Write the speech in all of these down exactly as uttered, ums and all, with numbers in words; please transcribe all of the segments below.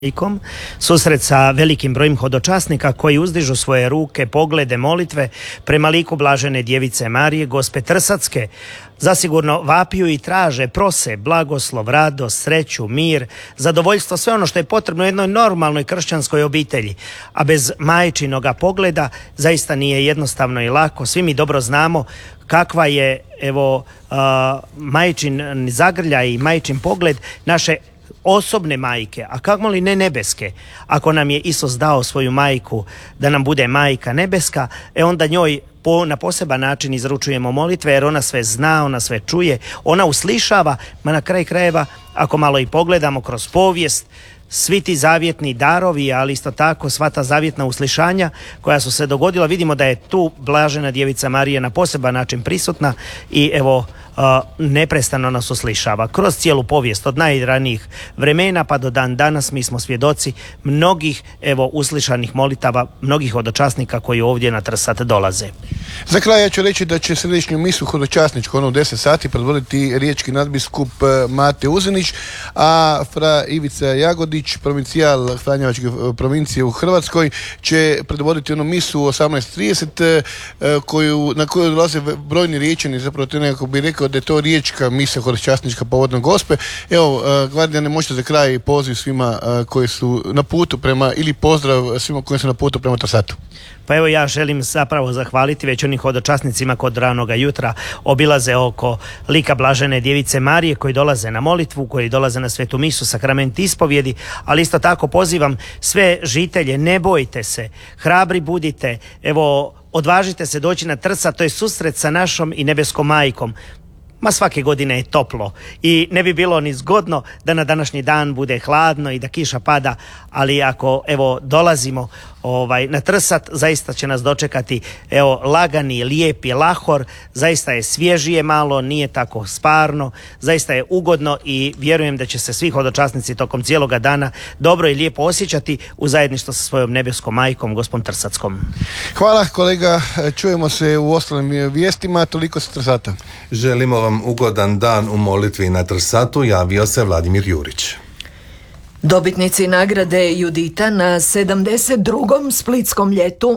susret sa velikim brojem hodočasnika koji uzdižu svoje ruke, poglede, molitve prema liku blažene djevice Marije, Gospe Trsatske. Zasigurno vapiju i traže, prose blagoslov, radost, sreću, mir, zadovoljstvo, sve ono što je potrebno jednoj normalnoj kršćanskoj obitelji. A bez majčinoga pogleda zaista nije jednostavno i lako. Svi mi dobro znamo kakva je evo uh, majčin zagrljaj i majčin pogled naše osobne majke, a kako li ne nebeske. Ako nam je Isus dao svoju majku da nam bude majka nebeska, e onda njoj po, na poseban način izručujemo molitve, jer ona sve zna, ona sve čuje, ona uslišava, ma na kraj krajeva, ako malo i pogledamo kroz povijest, svi ti zavjetni darovi, ali isto tako sva ta zavjetna uslišanja koja su se dogodila, vidimo da je tu blažena djevica Marija na poseban način prisutna i evo Uh, neprestano nas uslišava. Kroz cijelu povijest od najranijih vremena pa do dan danas mi smo svjedoci mnogih evo uslišanih molitava, mnogih hodočasnika koji ovdje na Trsat dolaze. Za kraj ja ću reći da će središnju misu hodočasničku ono u deset sati predvoditi riječki nadbiskup Mate Uzinić, a fra Ivica Jagodić, provincijal Franjevačke provincije u Hrvatskoj, će predvoditi onu misu u osamnaest trideset koju, na koju dolaze brojni riječani, zapravo to nekako bi rekao da je to riječka misa hodočasnička povodom Gospe. Evo, Gvardijane, možete za kraj poziv svima koji su na putu prema, ili pozdrav svima koji su na putu prema Trsatu. Pa evo ja želim zapravo zahvaliti već onim hodočasnicima kod ranoga jutra obilaze oko lika blažene djevice Marije, koji dolaze na molitvu, koji dolaze na svetu misu, sakrament ispovjedi, ali isto tako pozivam sve žitelje, ne bojte se, hrabri budite, evo odvažite se doći na Trsat, to je susret sa našom i nebeskom majkom. Ma svake godine je toplo i ne bi bilo ni zgodno da na današnji dan bude hladno i da kiša pada, ali ako evo dolazimo ovaj, na Trsat, zaista će nas dočekati evo lagani, lijepi lahor, zaista je svježije malo, nije tako sparno, zaista je ugodno i vjerujem da će se svi hodočasnici tokom cijeloga dana dobro i lijepo osjećati u zajedništvu sa svojom nebeskom majkom, Gospom Trsatskom. Hvala kolega, čujemo se u ostalim vijestima, toliko sa Trsata. Želimo vam ugodan dan u molitvi na Trsatu, javio se Vladimir Jurić. Dobitnici nagrade Judita na sedamdeset drugom splitskom ljetu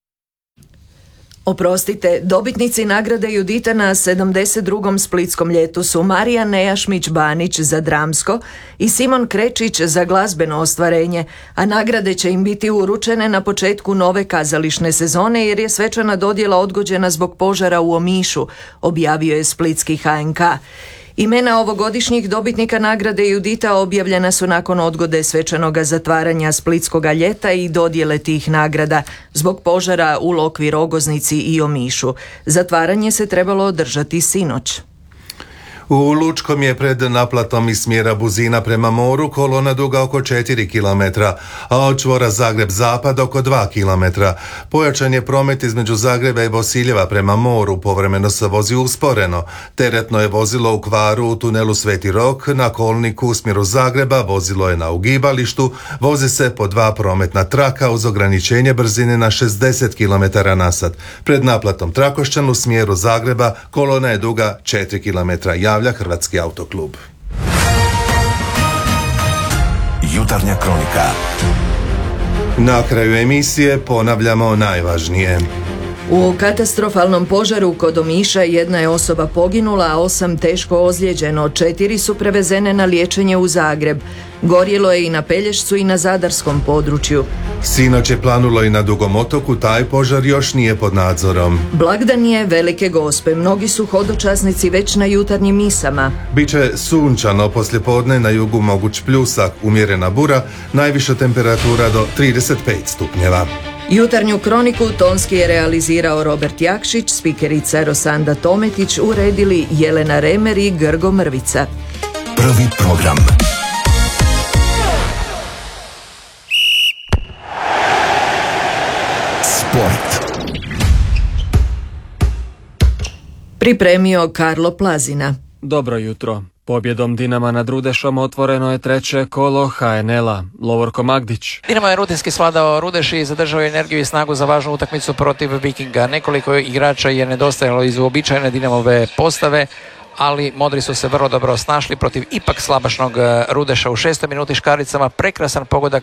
Oprostite, dobitnici nagrade Judita na sedamdeset drugom splitskom ljetu su Marija Nejašmić-Banić za dramsko i Simon Krečić za glazbeno ostvarenje, a nagrade će im biti uručene na početku nove kazališne sezone jer je svečana dodjela odgođena zbog požara u Omišu, objavio je splitski H N K. Imena ovogodišnjih dobitnika nagrade Judita objavljena su nakon odgode svečanoga zatvaranja splitskoga ljeta i dodjele tih nagrada zbog požara u Lokvi, Rogoznici i Omišu. Zatvaranje se trebalo održati sinoć. U Lučkom je pred naplatom iz smjera Buzina prema moru kolona duga oko četiri kilometra, a od čvora Zagreb-Zapad oko dva kilometra. Pojačan je promet između Zagreba i Bosiljeva prema moru, povremeno se vozi usporeno. Teretno je vozilo u kvaru u tunelu Sveti Rok, na kolniku u smjeru Zagreba vozilo je na ugibalištu, vozi se po dva prometna traka uz ograničenje brzine na šezdeset kilometara na sat. Pred naplatom Trakošćan u smjeru Zagreba kolona je duga četiri kilometra. Javlja Hrvatski autoklub. Jutarnja kronika. Na kraju emisije ponavljamo najvažnije. U katastrofalnom požaru kod Omiša jedna je osoba poginula, a osam teško ozlijeđeno, četiri su prevezene na liječenje u Zagreb. Gorjelo je i na Pelješcu i na zadarskom području. Sinoć je planulo i na Dugom otoku, taj požar još nije pod nadzorom. Blagdan je Velike Gospe, mnogi su hodočasnici već na jutarnjim misama. Biće sunčano, poslijepodne na jugu moguć pljusak, umjerena bura, najviša temperatura do trideset pet stupnjeva. Jutarnju kroniku tonski je realizirao Robert Jakšić, spikerica Rosanda Tometić, uredili Jelena Remer i Grgo Mrvica. Prvi program. Sport. Pripremio Karlo Plazina. Dobro jutro. Pobjedom Dinama nad Rudešom otvoreno je treće kolo H N L-a. Lovorko Magdić. Dinamo je rutinski svladao Rudeš i zadržao je energiju i snagu za važnu utakmicu protiv Vikinga. Nekoliko igrača je nedostajalo iz uobičajene Dinamove postave, ali modri su se vrlo dobro snašli protiv ipak slabašnog Rudeša u šestoj minuti škaricama. Prekrasan pogodak